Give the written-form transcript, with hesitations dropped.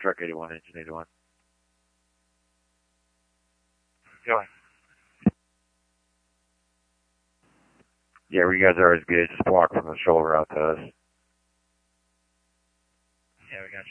Truck 81, Engine 81. Go ahead. Yeah, you guys are as good. Just walk from the shoulder out to us.